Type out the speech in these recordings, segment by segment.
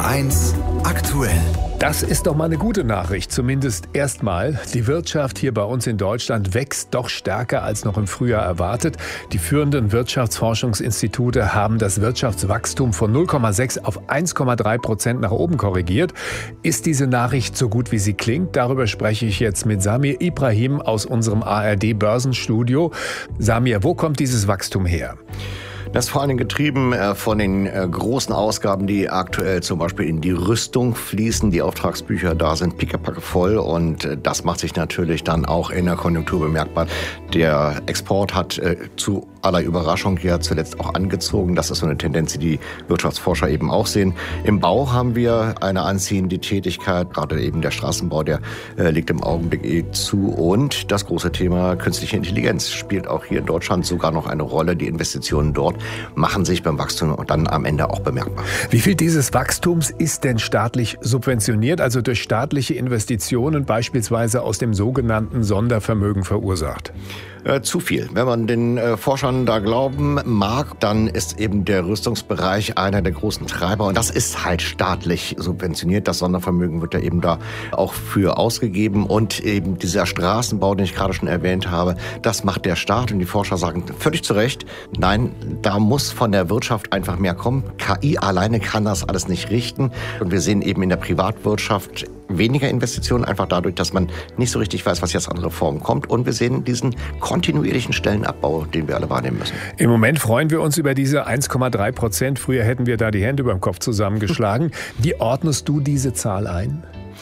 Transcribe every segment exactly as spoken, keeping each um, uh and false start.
R eins aktuell. Das ist doch mal eine gute Nachricht, zumindest erstmal. Die Wirtschaft hier bei uns in Deutschland wächst doch stärker als noch im Frühjahr erwartet. Die führenden Wirtschaftsforschungsinstitute haben das Wirtschaftswachstum von null Komma sechs auf eins Komma drei Prozent nach oben korrigiert. Ist diese Nachricht so gut, wie sie klingt? Darüber spreche ich jetzt mit Samir Ibrahim aus unserem A R D-Börsenstudio. Samir, wo kommt dieses Wachstum her? Das ist vor allem getrieben äh, von den äh, großen Ausgaben, die aktuell zum Beispiel in die Rüstung fließen. Die Auftragsbücher da sind pickepacke voll und äh, das macht sich natürlich dann auch in der Konjunktur bemerkbar. Der Export hat äh, zu aller Überraschung ja zuletzt auch angezogen. Das ist so eine Tendenz, die die Wirtschaftsforscher eben auch sehen. Im Bau haben wir eine anziehende Tätigkeit, gerade eben der Straßenbau, der äh, liegt im Augenblick eh zu. Und das große Thema künstliche Intelligenz spielt auch hier in Deutschland sogar noch eine Rolle. Die Investitionen dort machen sich beim Wachstum dann am Ende auch bemerkbar. Wie viel dieses Wachstums ist denn staatlich subventioniert, also durch staatliche Investitionen beispielsweise aus dem sogenannten Sondervermögen verursacht? Äh, zu viel. Wenn man den äh, Forschern da glauben mag, dann ist eben der Rüstungsbereich einer der großen Treiber. Und das ist halt staatlich subventioniert. Das Sondervermögen wird ja eben da auch für ausgegeben. Und eben dieser Straßenbau, den ich gerade schon erwähnt habe, das macht der Staat. Und die Forscher sagen völlig zu Recht, nein, da muss von der Wirtschaft einfach mehr kommen. K I alleine kann das alles nicht richten. Und wir sehen eben in der Privatwirtschaft weniger Investitionen, einfach dadurch, dass man nicht so richtig weiß, was jetzt an Reformen kommt. Und wir sehen diesen kontinuierlichen Stellenabbau, den wir alle wahrnehmen müssen. Im Moment freuen wir uns über diese eins Komma drei Prozent. Früher hätten wir da die Hände über dem Kopf zusammengeschlagen. Wie ordnest du diese Zahl ein?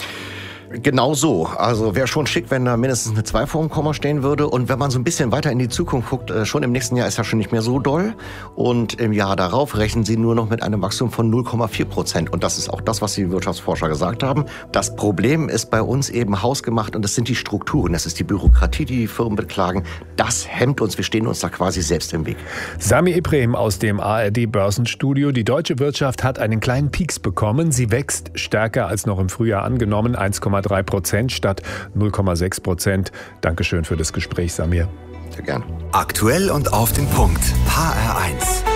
Genau so. Also wäre schon schick, wenn da mindestens eine zwei vor dem Komma stehen würde. Und wenn man so ein bisschen weiter in die Zukunft guckt, schon im nächsten Jahr ist ja schon nicht mehr so doll. Und im Jahr darauf rechnen sie nur noch mit einem Wachstum von null Komma vier Prozent. Und das ist auch das, was die Wirtschaftsforscher gesagt haben. Das Problem ist bei uns eben hausgemacht und das sind die Strukturen. Das ist die Bürokratie, die die Firmen beklagen. Das hemmt uns. Wir stehen uns da quasi selbst im Weg. Samir Ibrahim aus dem A R D-Börsenstudio. Die deutsche Wirtschaft hat einen kleinen Pieks bekommen. Sie wächst stärker als noch im Frühjahr angenommen. eins Komma drei Prozent statt null Komma sechs Prozent. Dankeschön für das Gespräch, Samir. Sehr gern. Aktuell und auf den Punkt. H R eins.